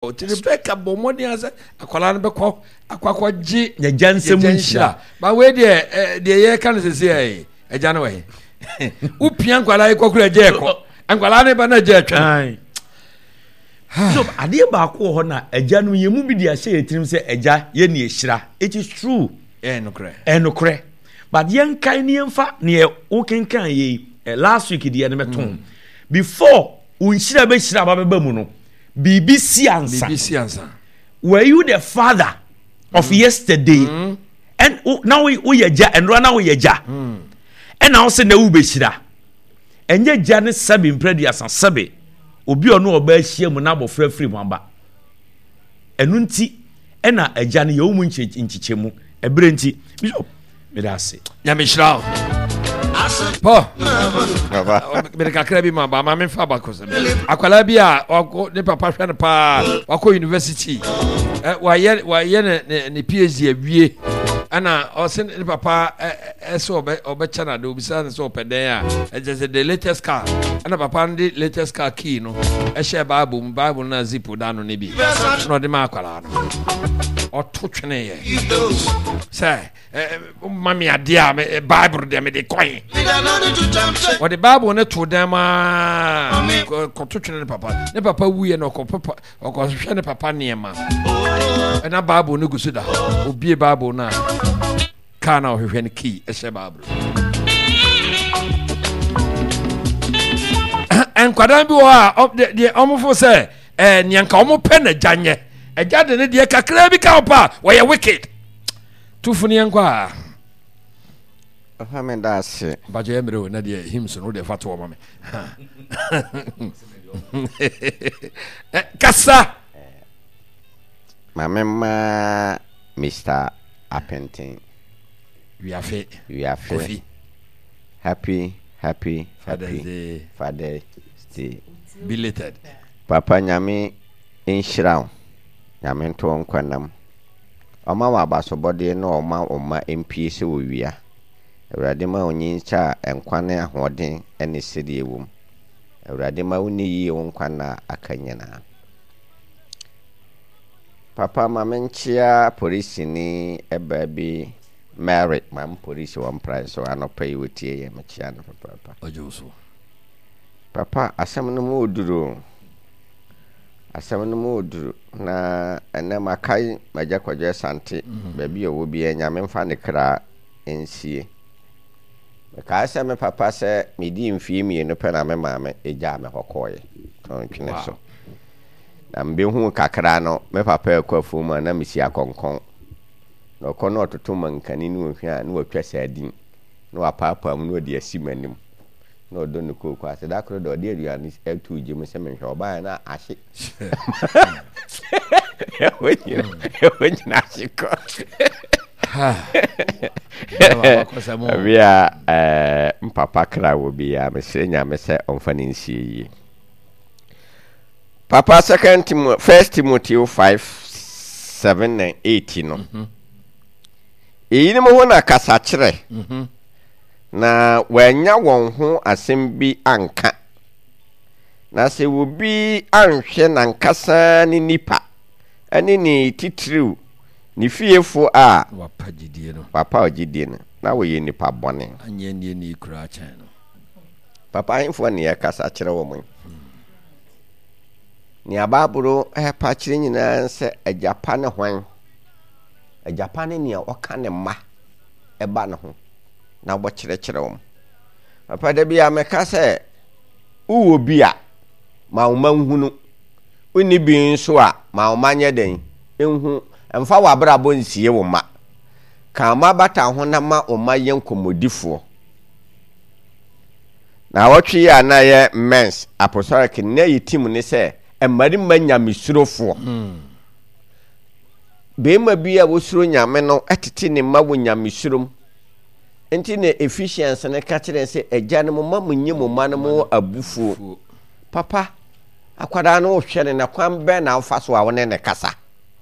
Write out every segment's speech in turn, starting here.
ko ti beka bomoni ase akwala no beko akwakwa gi ya jansem nhyira ba we de ye kan sese ai agya no we upia nkwala ikokura je ko nkwala ne ba na je atwa so ade ba ko ho na agya no yemu bi dia hye yetirim se agya ye ne ehyira. It is true enokre but yen kan ne yemfa ne o kenkan ye last week dia ne meton before unhyira be hyira ba mu no BBC answer were you the father of yesterday and now we agya and now we agya and now say na wo be hyira enye gya ne 7 prediasa 7 obi ono oba ahia mu na abofra free mu aba enu nti ena agya ne yewu mu nchichemu ebre nti bishop me da se ya me shira po me ka kra bi ma ba ma me fa ba ko se akwala bi a ne papa hwe ne pa wako university wa ye ne PhD awie ana osin ne papa eso obe chana do bisa ne so peden a just the latest car ana papa ndi latest car key no share bible na zipu da no ne bi no de ma akwala no oto twene ye say mami adia me bible de me de coin what the bible ne to dem ko to twene ne papa wuye no ko papa ko hwe ne papa niema na bible ne gusu da obie bible na kana hwe ne key share bible en kwadan bi wa de omfo say nyanka omo pe na janye ejade ne de kakra bi ka opa wo ye wicked tufuni yankwa Hamenda se baje emre na de hymns no de fato mama kasa mamema Mr. Appenting we are fit happy Father's Day belated papa nyame inshiraw nyame to nkwanam oma wa basobode no oma MP se wo wia awurade ma onyin cha enkwane ahoden ene sede ewum awurade ma woni yi wonkwana akanyana papa mamenchia police ni ebabi Mary mam police one price so anopai wotie ye mechia no papa ojoso papa asem no mu oduru na ene makai maja kwaje sante baby owo bi enyame mfa ne kra ensie ka asem papa se medi mfie mienu pe na me maame eja me hokoye ton twene so na mbe hu kakra no me papa akwafu ma na misi akonkon no kono ototo mankani ni ohwa na watwa sadin na wapapa mu no de asimanim no do no ko kwase da kro do de aduane etu je mu se menhwe oba na ahye wonyina shiko bia mpapa kra wo bia me se nya me se onfa ne nsie yi papa first Timothy 5:7-8 no eyini mo na kasa kire na wanya won ho asem bi anka na se wo bi anhwe na nkasa ni nipa ani ni titiriu ni fiefo a papa ogidie no na wo ye nipa bone anye ni kura chan no papa info ne ya kasa kire wo mun ni ababuro pa kire nyina se ajapa ne hwan ajapa ne ne oka ne ma eba ne ho na bo kire wo papa da bia meka se uwo bia ma wo manhunu uni bi nso a ma wo manye den enhu emfa wa brabo nsie wo ma ka ma bata ho na ma o ma yenkomodifo na wotwe ya na ye mens apostolic na yi team ni se emari manya misurofo be ma bia wo suro nyame no etete ne ma wo nyame surom enti ne efficiency ne ka kire se agya ne mo ma munye mo ma ne mo abufuo papa akwada no hwere na kwan be na afa so a wo ne kasa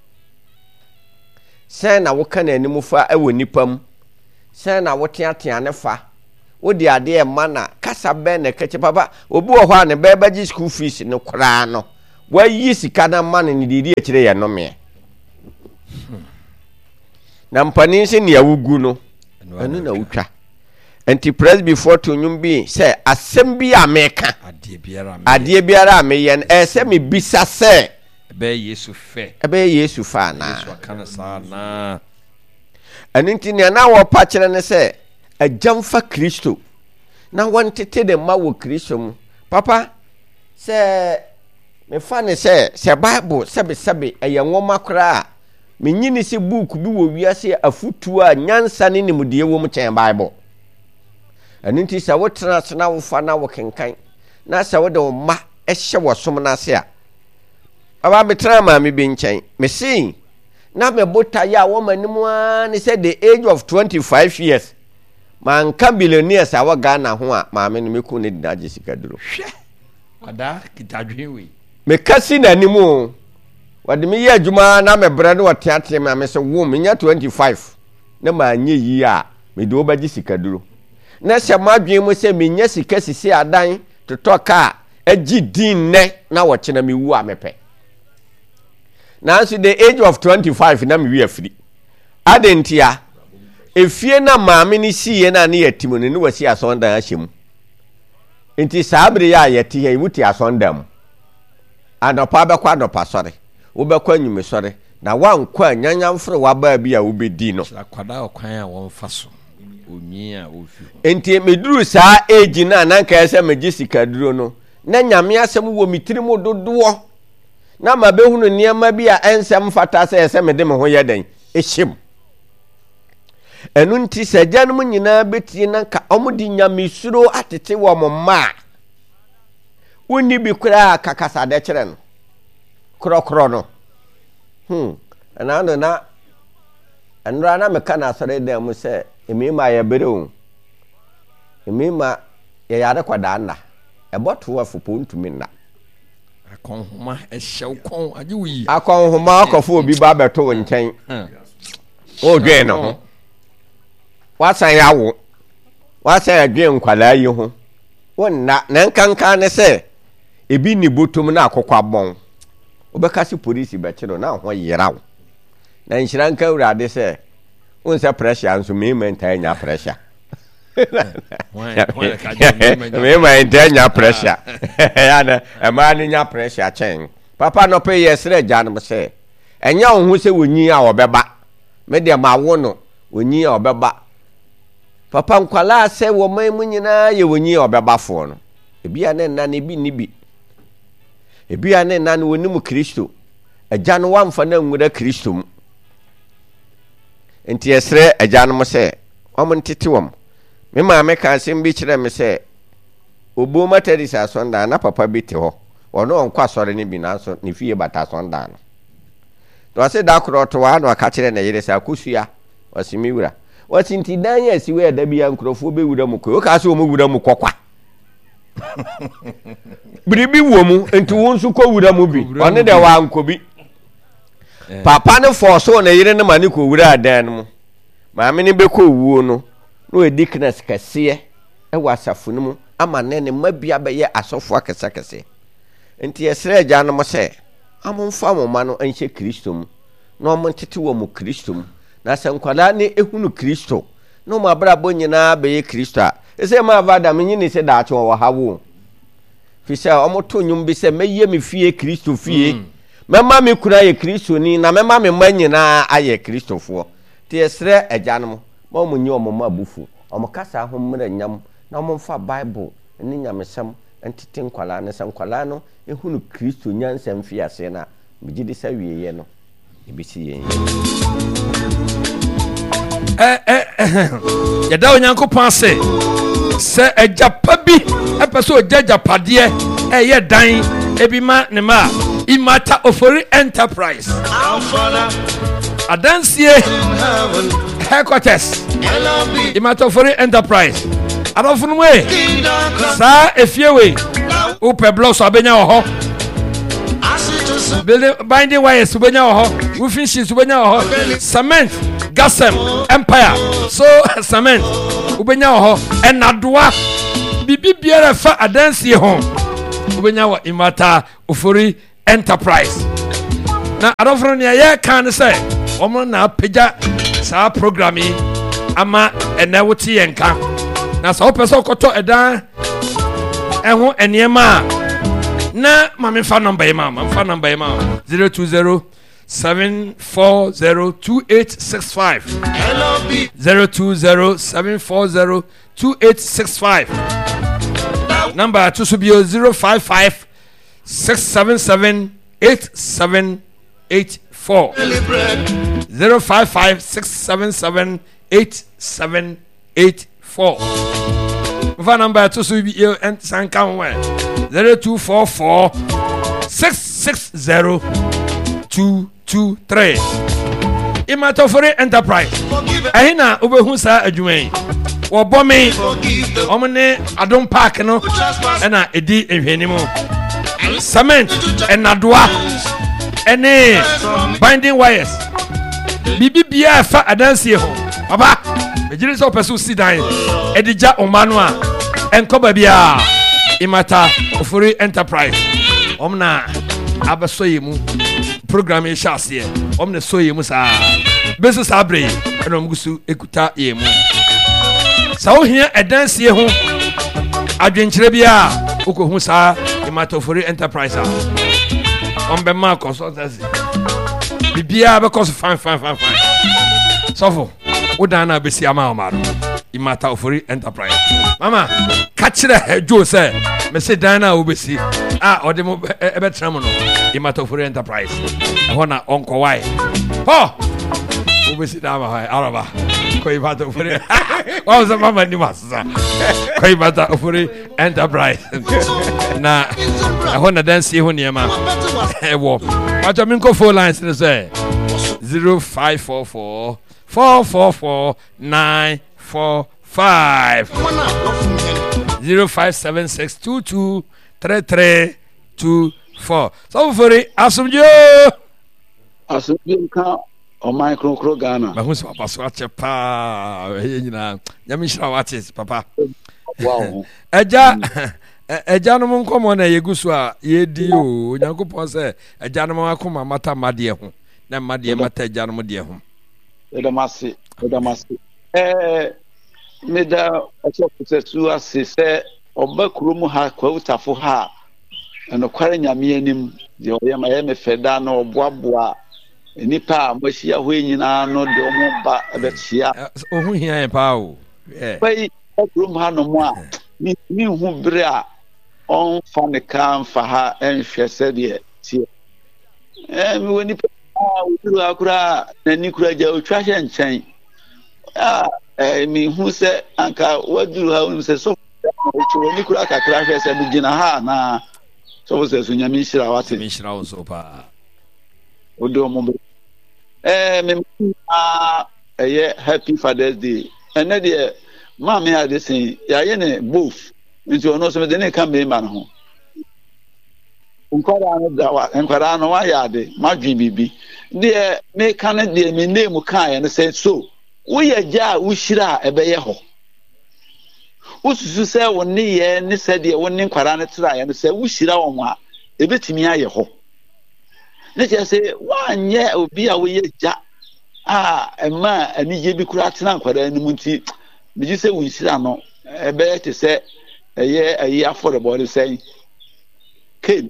se na wo ka na animu fa ewo nipam se na wo teatea ne fa wo di ade e ma na kasa be na kache papa obi wo ho a ne be ba gi school fees ne kura no wayi sika na man ne didi a kire ye no me na mpanin se ne awugu no anu na wutwa enti press before to nyum bi say asem bi ameka ade biara ameye se me bisa se ebe Yesu fa na Yesu akana sa na aninti ne na wo pa kire ne se ajamfa Kristo na wantete de ma wo Kristo mu papa se me fa ne se Bible sebe eye nwoma kra me nyini se book bi wo wiase afutu a nyansa ne nimdie wo mu chen Bible aninti sa wo trana wo fa na wo kenkan na sa wo de wo ma ehye wo som na se a aba betra ma me bi nchen me see na me bota ya wo manimu a ne say the age of 25 years man ka billionaires a wa Ghana ho a ma me no me ku ne dinaje sikaduro hwe ada kitadwen we me kasi na nimu wade me ye adwuma na me brɛ no wɔteate me se wo me nya 25 na ma nye yi a me do baji sikaduro na se ma dwen mu se me nya sika sisi adan totoka agi din ne na wɔkye na me wu a mepe na so the age of 25 na me wi afiri adentia efie na maame ni siye na ne yatimo ne wasi asondan ahyem enti saabre ya yati ya wuti asondam anopa bekwa anopa sore wo bekwa nyume sore na wankwa nyanya mfre waba bi a wobedi no akwada okwan a wonfa so onyi a ofi enti meduru saa age na nanka ese magisika duro no na nyame asem wo mitirimu dodowo na mabehunu niema bi a ensem fata se ese mede me ho yeden ehyem enu nti sajanum nyina betie na ka omudi nyame suro atete wo momma woni bi kura kakasa de kire no krokro no anando na anra na meka na sore da mu se emima ya berewu emima ya yare kwada na eboto wa fupo ntumi na akonhoma ehyew kon ajiwi akonhoma akofo obi ba beto nchen o dwe no ho wasan yawo wasan adwe nkwala yi ho wonna na nkanka ne se ebi ni botom na akokwa bon obekasi police be kiro na ho yeraw na nhira nka urade se unse pressure nso me mentai nya pressure me mentai nya pressure yana amani nya pressure chen papa no pe yesre janum se enya ho se wonyi a obeba me de ma wo no wonyi a obeba papa nkwala se wo man mu nyina ye wonyi obeba fo no ebia ne nna ne bi nibi ebia ne nna ne wonimu Kristo agya no wamfa na nwura Kristo mu enti esre agya no mo se omontete wom me ma me ka asem bi kire me se obo materi sa sonda na papa bi te ho wono onkwa sore ne bi na so ne fie bata sonda no to se da kro to wa no aka kire na yire sa kusua wasimi wura wasinti dan ya siwe da biya nkrofo be wura mu ko ka so mu wura mu kokwa bribi wo mu enti wonsu ko wura mu bi one de wa nkobi papa ne forso na yire ne mane ko wura adan mu maame ne be ko wuo no no edikness kase e wasafo ne mu ama ne mabia be ye asofo akese enti yesre agya no mo se amomfa mo ma no anhye Kristo mu no mo ntete wo mu Kristo mu na sankwala ne ehunu Kristo no ma brabo nyina be ye Kristo a ese ma vada me nyini se da acho wo hawo fisa omoto nyum bi se meye me fie Kristo fie mema me kura ye Kristo ni na mema me manyina aye Kristofo te esre agyanom ma mo nyi omo ma bufu omo kasa ho mra nyam na omo fa Bible ni nyamesam entete nkwala ne sankwala no ehunu Kristo nyansam fie ase na bigidi sa wieye no ebisi yen yada onyankopon ase se ejapa bi epeso ojajapade eye dan ebi ma ne ma Imata Ofori Enterprise adansie headquarters Imata Ofori Enterprise adofunu we sa efiewe upe blocks abenya ho building binding wires ubenya ho roofing sheets ubenya ho cement gasem empire so cement ubenya ho enadoa bibi biara fa adansie ho ubenya wa Imata Ofori Enterprise. Na adofro ne ya kan say omo na pagya sa programming ama ene wote yenka na so person koto edan eho eniema na mame fa number ma 020 7402865 020-740-2865 number to subio 055-677-8784 055-677-8784 phone number to subio and sankanwe 0244-660-223 Imatofore Enterprise ahina obehu sa adwuman wo bomi omne Adom Park no na edi ehwenimu cement enadoa ene binding wires bibi bia fa adansie ho baba ejiri so pesu sidan edija omanu a enkoba bia Imata Ofore Enterprise omna abasoyemu program e shase omne soyemu sa besu sabre eno mgusu ekuta yemu sa ohia edansie ho adwenkyere bia okohu sa Imata Ofore Enterprise ombe ma consultancy bibia be cause fine sofo odana besi ama omaro Imata Ofore Enterprise mama kachire jo say me say dana obesi odemo ebetram no Imata Ofore Enterprise hona onko why ho obesi da ma araba ko Imata Ofore wa za mama ni masa ko Imata Ofore Enterprise na hona dance ho niema ewo wacho min ko phone lines ni say 0544 444 945 0576223324 so for asumjo ka o micro Ghana ba hunso papa so achepa nyina nyamishira watis papa wow eja no nkomo na yegusu a yedi o nyankopon se eja no akoma mata made ho na made mata eja no de ho edamasi meda achokusesu asese oba kurumu ha kwa utafo ha eno kware nyame anim de oyema ye mefeda na oboaboa nipa amashia ho nyina no de omo ba ebechia ohu hia en pa o bai kurumu ha no mo a ni hu bere a on fa ne kan fa ha enhwese de tie mi woni pa uru akura na ni kura ja otwa hye nchen mi hu se anka waduru ha unu se so ocho ni kura kakra hwe se bugina ha na so se sunya mi shira wate mi shira so pa odo mo me ye happy Father's Day ene de ma me ade sin ya ye ne both nti ono so me de ne kan me ma no ho nkwara no wa ya de madwin bibi de me kan de me name kan ya ne se so wo ye ja wo shira ebe ye ho ususu se woni ye ne se de woni nkwara ne tira ya ne se wo shira won a ebetimi aye ho ne je se wanye obi a wo ye ja ema ani ye bi kura tena nkwara ne munti me ji se wo shira no ebe te se eye affordable le say ken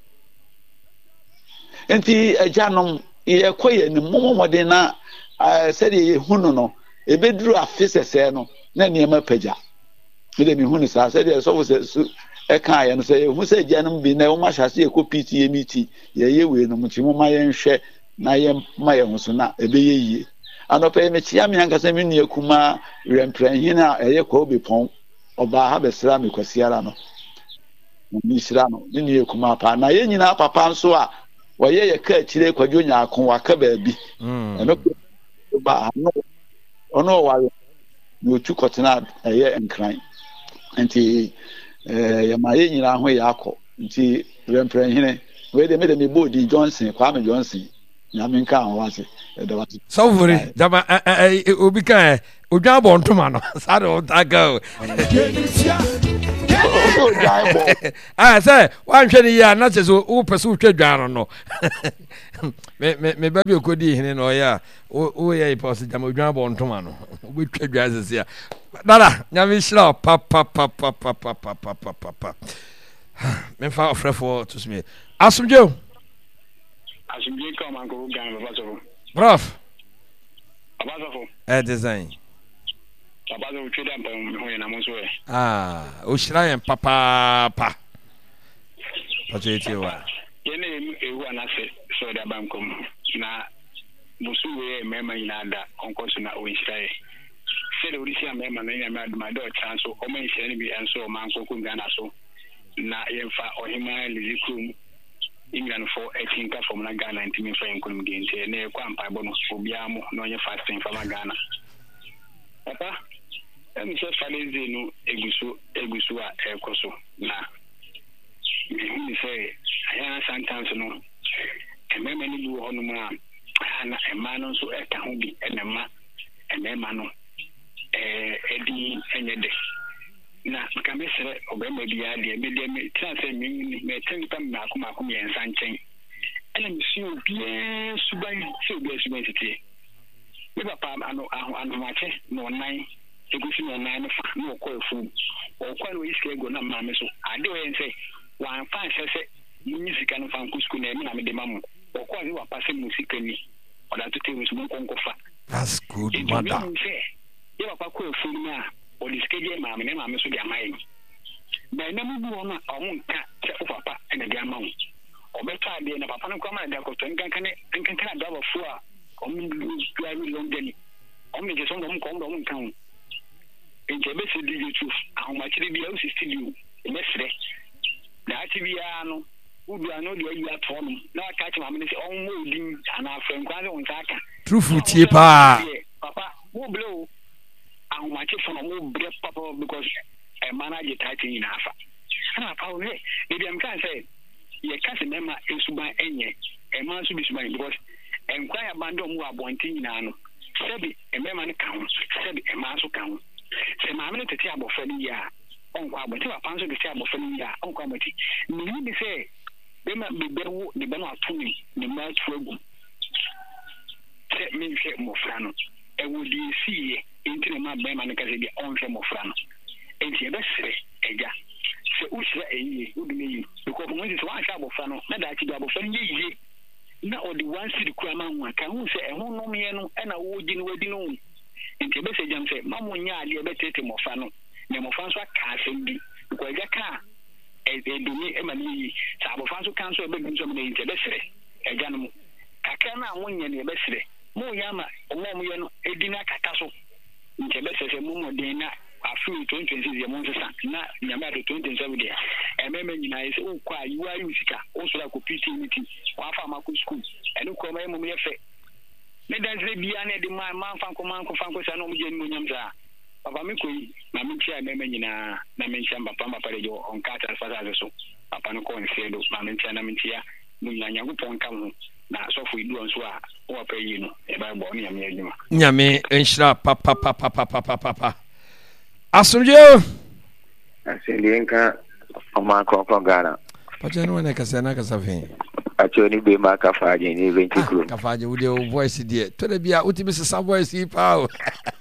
enti ajanom ye koye ne momomode na se de ye hunu no ebeduru afisese no na niema pagya me mi hunu sa se de so wo se su e kan ye no se hu se ajanom bi na wo ma hyase ye kopiti ye miti ye we no muti mo ma ye nhwe na ye ma ye hu so na ebe ye yie anope me chia me anka se me nu akuma rempranhina eye ko obepon oba ha besra me kwasiara no ni sira no ni akuma pa na ye nyina papa nso a waye ye ka chire kwadwo nyaako waka baabi eno ba no ono wa no tu kotena eye nkran nti ye ma ye nyina ho ya akọ nti rempranhine we de me bodi Johnson Kwame Johnson nyame nka ho wase edawati sawuri dama obi kan odwa bo ntoma no sa do taga Ah, say, one shady year, not as who pursue Dran. No, me baby could be in or ya, oh, yeah, possibly I'm a jump on Tomano, which dresses here. Dada, Yamishla, papa. Men far for to me. Asum Joe. Asum Joe come and go down the Prof. A design. Ah, Ushra and papa. Pachetia. Your name is one asset, so the bankum. Na Musu, memory nada, unconsona, Ushra. Said Odyssia, memory, my daughter, so Omen enemy and so Manco Kungana so. Na Yemfa or Hima Lizikum. England for 18 from Ghana and Timmy Frank couldn't gain near Quampa bonus for Biamo, no fasting from Ghana. Papa, let me just follow the Egusua Ercoso. Now, you say, I am sometimes no, and many do on and a man also at Tahubi and a man and a man, Eddie and a day. Na kamesere obema bia de me transe me tenpa makoma yen sanchen ene misi obia suban se obia suban tete me papa ano mache no nan egusi no nan no fa no kofu o kwa no iske go na ma me so ade o yen se wan fan se musika no fan kusku na me na me de mamu o kwa ni wa passe musika ni o da tete musu mo konkofa. That's good, mother. Ye papa kofu na or the schedule, mamma, and mamma, so they are mine. By no one or one cat, papa, and a grandma. Or better, they and a papa come and can double four, or drive long journey. Only just on them come on town. In the best of the truth, how much it be else is still you, yesterday. The Ativiano, who do I know the way you are from? Now I catch my minutes on moving and our friend Quano on Taka. True foot, papa, who blow. I want you from a more breath, papa, because a manager tighten in Alpha. And I found it. Maybe I'm can't say, you can't remember is by any, a man should be smiling because inquire abandon who are wanting in Sabi, a man counts, said a mass count. Say, my minute to table for the year. Uncle, but you are answering the table for the year. Uncle, but you say, they might be better the banner to me, the match for you. Set me more fun. And would you see? Into the map by Manacasi on from Fran. And the best say, Ega. So, Usha, would be because when it's one shop of Fano, not that you have a friend ye. Now, the one city cramming one can say, and who know me and I would in wedding on. And the message and say, Mamma, you better take more Fano. Nemo François Cassin be because a car. As they do me, Emily, Sabo Franco Council, a big in the best. A gentleman. I cannot win any best. Moyama, Omoyano, Edina Catasso. In the best Mumo Dana, a few 20 a month, not Yamato 27 days. And memory is oh, quite you are Usika, also like a PT meeting, Wafamaku school, and who come in my effect. Let us be the man, Fanco San Yamza. Papa Miko, Mamma, Memina, Namenchamba, Pamba Parejo, on Cata Fazazo, Papanoco and Sedo, Mamma, Namentia, Munyangu Poncam. Na so we do on so o pay you no e ba bo ni am nyame enhira papa asomje aselienka oma ko Ghana pacha no na kasa na kasa fe achoni be ma ka faaje ni venti kro ka faaje wo de voice die to da bia utimi se voice pa o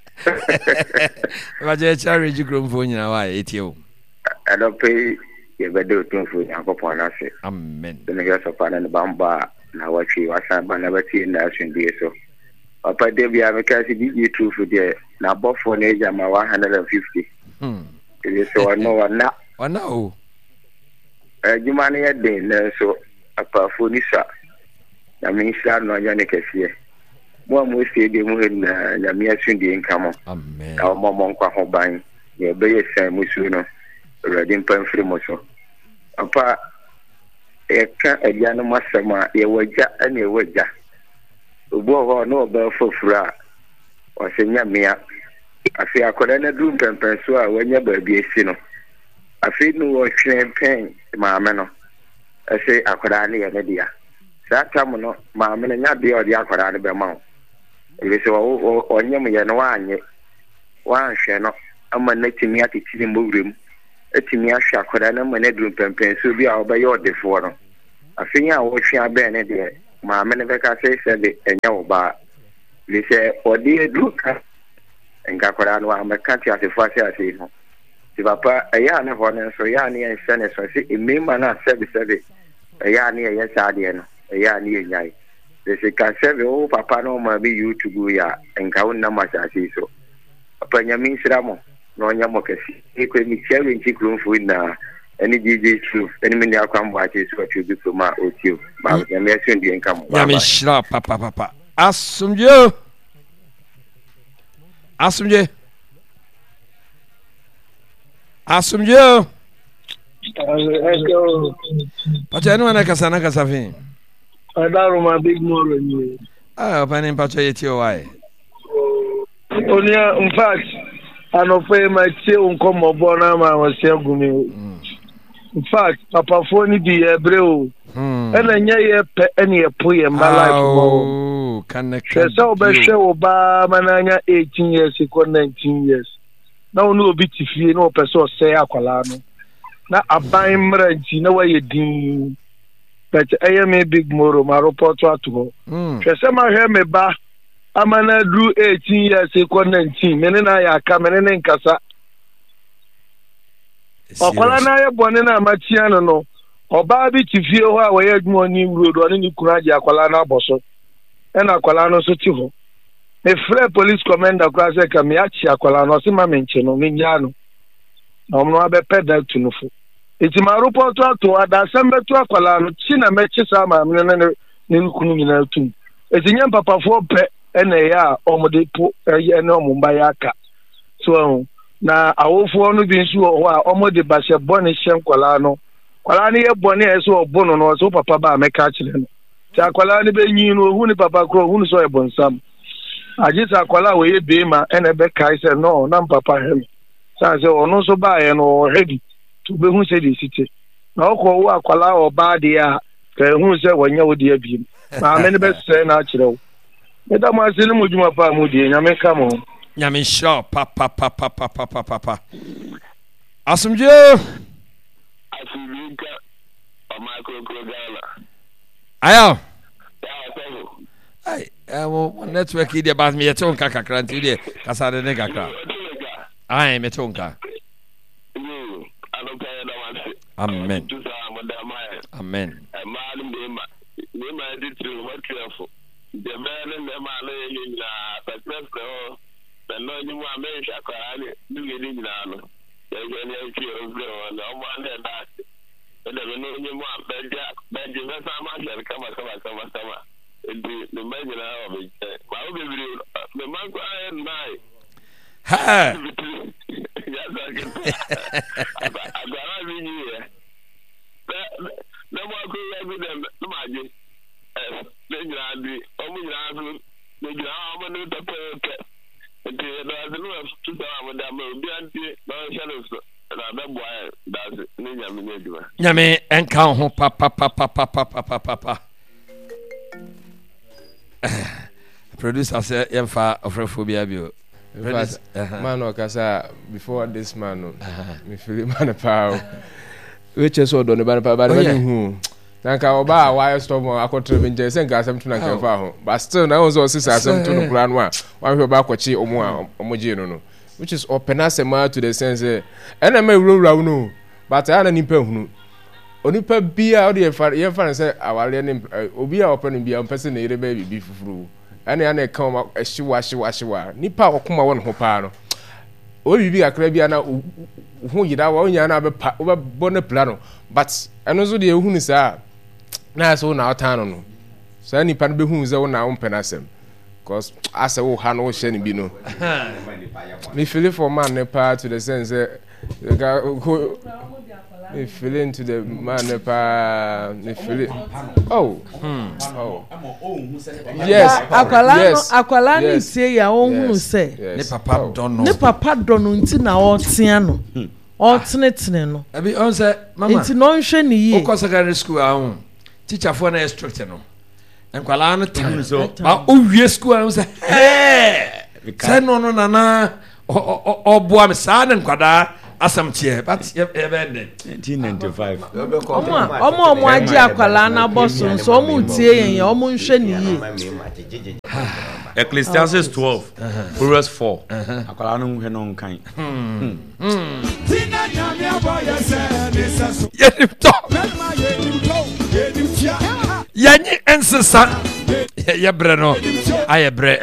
waje charge group fo nyina wa etie o adope ye bedo tun fo yakopon na se amen de ne so pa na bamba na wachi wasa bana bati na asundie so papa de bia me ka si bi true for there na bofo na eja ma 150 it so no wana o juma ne yede na so apa fonisa na minsa no anya ne kese mo se de mo na na mi asundie nkamo amen na mo nkwa ho ban ye be ye san musu no ready pan free mo so apa eka agiano masama ye waja ane waja obo ho no ba fofura o se nyamea afi akoda na dum pempen so a wanya ba bi esi no afi no wo hwen pen maame no ese akoda ne ye ne dia sa tam no maame no nya de o de akoda ne be ma o ebe se o nyam ye no anye wa hwe no ama na timi atitiri mbowrem etimi ahwa akoda na ma na drum pempen so bi a obaye odefo no afenya wo hwea be ne de ma me ne be ka se de enya wo ba le se odi eduka enga akoda no ameka ti asefo ase no ti papa eya ne ho ne so ya ne en se ne so se emema na se eya ne ye sade no eya ne nyai le se ka se o papa no ma bi YouTube ya enga wonna ma ase so papa nyami siramo no nyamo kesi iko mi chere nchikru mfu na any DJ true any mini akwambo ati so ati bi ma otio ba nyami aso ndi enkam nyami shira papa asumje pacha no na kasa fin adaro ma big more ni pani pacha yeti o why onia in fact anofe ma tie unkomo bona ma wose agumi in fact papa fo ni bi ebre o ena nya ye pe ene ye po ye mba life mo connect so be hwe oba mananya 18 years ko 19 years na onu obi tifie na opeso se akwala no na aban mranti na waye din but ayame big moro ma report ato hwe ma hwe me ba amana dru 18 years ko 19 mene na ya ka mene ne nkasa okwala na ye bone na amachia no oba bi tifie ho a waye adwuma ni road oni ni kuraje akwala na aboso ena akwala no so ti ho me free police commander kwa se ka me achi akwala no se ma menche no me nya no na omno abe pedal to no fu iti ma report to ada sembe to akwala no chi na me chi sa ma me ne kunu nyina tum iti nyam papa fo pe ena ya omode po eye na omumba ya aka so na awofo no bi nsu ho a omode ba se bone hyen kwala no ye bone eso obono no so papa ba meka chile no ti akwala ni be nyi no hu ni papa kro hu ni so e bonsam ajisa akwala we ye be ma ena be kai se no na papa hem sa se ono so ba ye no ready to be hu se di site na okwo wo akwala oba de a ka hu se wanya wo de abiem na me ne be se na chire wo eda ma se ni mujuma pa mu de nyame ka mo nyame sho papa asumje asubika amakrokrodala ayo ai network ide ba mi yeto nka kakra nti ide kasa de ne kakra ai meto nka amen amen the man and the man in the Petro, the Lord, you are very shakari, do you need now? There's any fear of no one had that. But never know you want bed, you know, how much come. The man of it. The man and my. Ha! I got here. No more could have them, the magic. Legrandi, Omigradu, the German Tapete, and the Lord to Madame Bianchi, no shadows, and I'm why that's Niamina. Yame and count papa. Producer said, Emfa of Rephobia. Man, Okasa, before this man, me feel man power, which is all done about who. Nanka oba wire storm akotre benje senga asem tu nanka fa ho but still na onzo sisa asem tu no kura no a wan hwe ba kwachi omoje no which is open asema to the sense ena ma wura no but ana nipa hunu onipa bia o de ye fa say awale ne obi a open bia mpese na ire ba bibi fufuru ana ka ma hyiwa nipa okoma won ho pa no o bibi akra bia na ho yida wa onya na be pa o bo ne plano but eno zo de ehunu sa na so na otano no so ani pa no be hu ze wo na wo penasem because as wo ha no hye ne bi no me feel for man ne pa to the sense me feel into the man ne pa me feel yes akwala ni se ya ohunu se ne papa dono nti na otea no otenetene no abi on se mama nti no nhwe ne yi o secondary school ahun teacher for na strict no enkwala no tan ba o wie school ahun se no nana oboa me sa na nkwada asam tie but ebende 1995 omo aji akwala na boso so omo tie yen omo nhwe ni yi Ecclesiastes 12 Proverbs 4 akwala no nhwe no nkan yanyi ensesa ye bre no aye bre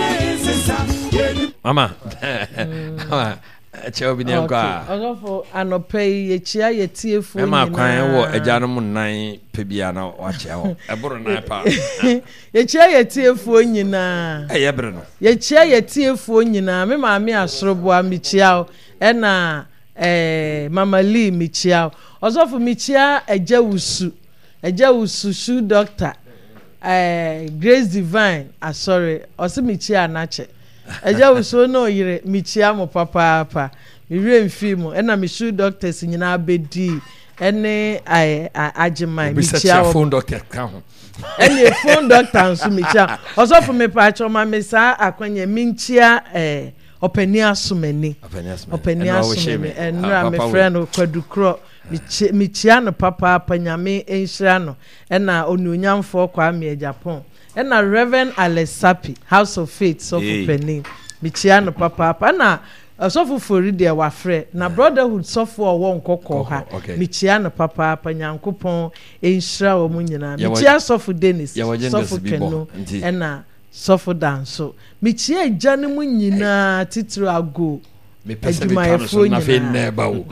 mama Obi ni nkwa ogofo anope ye chia ye tiefo nyina ma kwan wo ajanom nan pebia na wa chia ho eboro na pa ye chia ye tiefo nyina ye bre no ye chia ye tiefo nyina me maame asoroboa mi chia e na mama Lee mi chia ogofo mi chia eja wusu shoe doctor Grace Divine sorry osi mi chia anache eja wuso no yire michia mo papa mi remfi mo na mi shoe doctors nyina bedi ene agimai michia phone doctor ka ho ene phone doctor nso michia osofo me pa choma me sa akwanya minchia opani asumani enra me friend kwadukro michia no papa nyame enhira no na onuonyamfo kwa me Japan na Reverend Alesapi House of Faith so for penny michia no papa na so for fori de wa frɛ na brotherhood so for won kokɔ ha michia no papa nyankopɔn enhira wo mu nyina michia so for Dennis so for Kenu na so for danso michia agya ne mu nyina titiro ago me pesa bi tano so na fe neba wo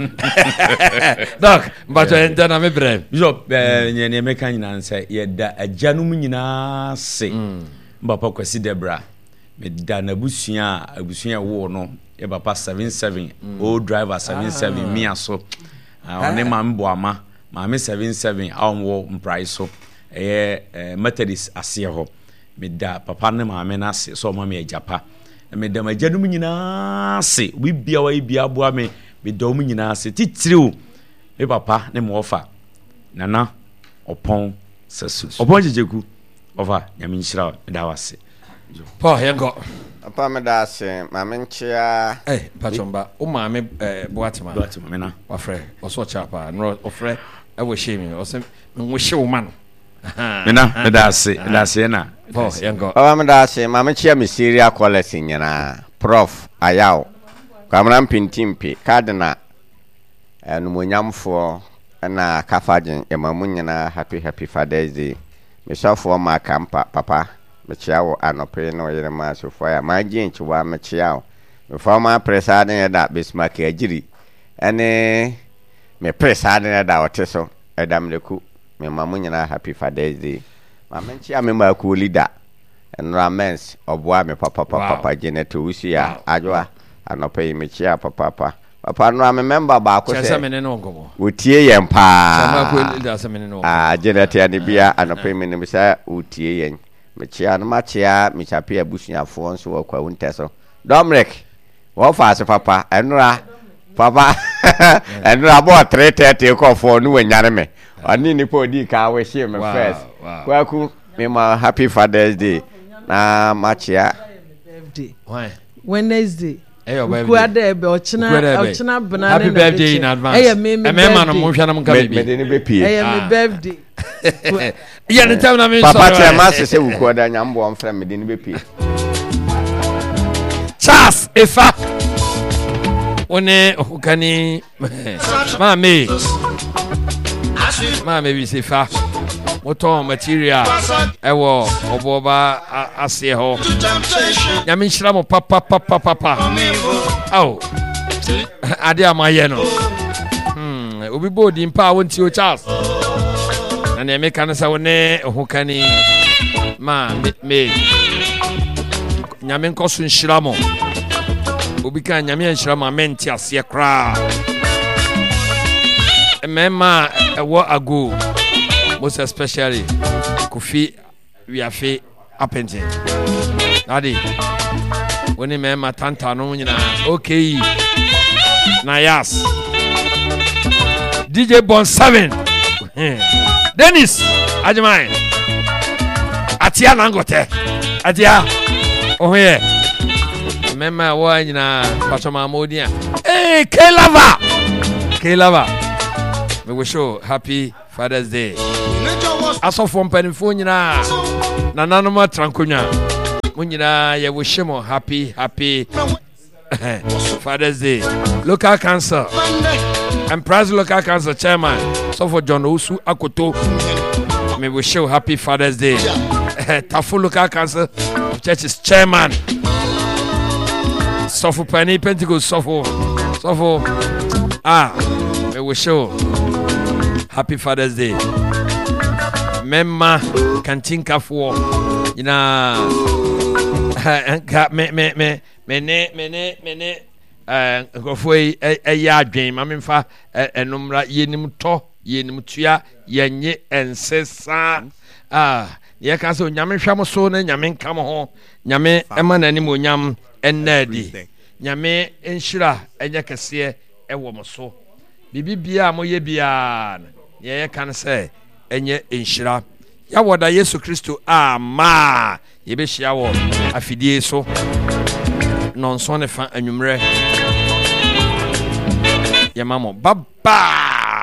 doc but na me brem bishop ne me kan nyina nse ye da agya no mu nyina se mbapa kwasi Debra me da na abusua wo no ye papa 77 old driver 77 mi aso one ma mboama ma me 77 awon mprai so Methodist ase ho me da papa ne ma me na se so ma me ajapa me da majanum nyina se we bia wa bia boa me da mu nyina se titiriu me papa ne mo ofa nana opon sasu opon jejeku ofa nyame nhyira da wase pa yengo papa me da se ma me nchia pachomba o ma me boatema me na wa frɛ oso chapa no ofrɛ e wo shame o se wo hyew ma no me da se na pa yengo papa me da se ma me nchia me Syria college nyina prof ayaw kwamran pintimpe kadena numonyamfo na kafajen emamu nyina happy Father's Day me sofo ma kampa papa me chiawo anope no yere ma sofo ya ma jinchi wa me chiawo me forma presade ya da Bismarck agiri ene me presade ya da oteso edamleku me mamu nyina happy Father's Day ma me chia me ma ku leader enramens oboa me papa Geneto usia ajwa anope me chia papa no am member ba ko se utie yen pa Geneto ani bia anope me ne bisa utie yen me chia no ma chia me chapia busuafo nso wo kwa unteso Dominic wo fa se papa enra papa enra bo 3:30 ko fo no wanyare me ani ni po di ka we share me first kwaku me ma happy Father's Day na machia why Wednesday Kuade be ochina banana happy birthday in advance me man mo hwa na mo ka me de ni be pie me birthday ya ne tam na me papa tia ma se wukuada nyambo on frɛ me de ni be pie Charles Efa one okani mame bi se fa moton material ewo oboba ase ho nyame nhyira mo papa aw ade amaye no obi bodi mpa wonti o Charles na ne me kan sa wone hokani me nyame nkoso nhyira mo obi kan nyame nhyira mo amenti ase kra mema ewo ago most especially Kofi Wiafe Apente Daddy when me ma tanta no nyina okay na yas DJ Bon 7 Dennis Ajimai Atia Nangote Atia ohoye mema wa nyina patoma modia Kelava K-Lover, me wish you happy Father's Day. Aso for mpanimfo nyina na nanoma trankonya munyina ye wish you happy Father's Day. Local Council and Pras Local Council Chairman so for John Osu Akoto, me wish you happy Father's Day. Tafu Local Council Church's Chairman so for Penny Pentecost so for me wish you happy Father's Day. Memma Kantinka for me gofoi ya adwen ma memfa enumra yenim to yenim tua yenye ensesa ye ka so nyame hwam so na nyame nkam ho nyame ema nanim onyam ennadi nyame enhira enye kese ewo mo so bibibia moye bia ye kan se enye enhira ya woda Yesu Kristo ama ye be hia wo afidie so non so ne fa anwumre ye mamo baba